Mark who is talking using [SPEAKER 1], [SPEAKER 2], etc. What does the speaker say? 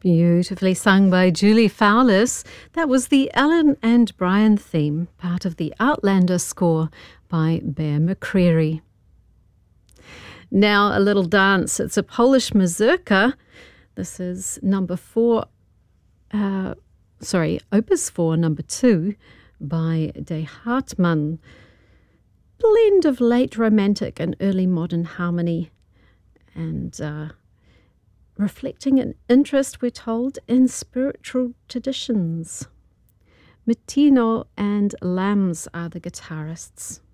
[SPEAKER 1] Beautifully sung by Julie Fowlis. That was the Alan and Brian theme, part of the Outlander score by Bear McCreary. Now a little dance. It's a Polish mazurka. This is Opus 4, number 2 by De Hartmann. Blend of late romantic and early modern harmony, and reflecting an interest, we're told, in spiritual traditions. Mitino and Lambs are the guitarists.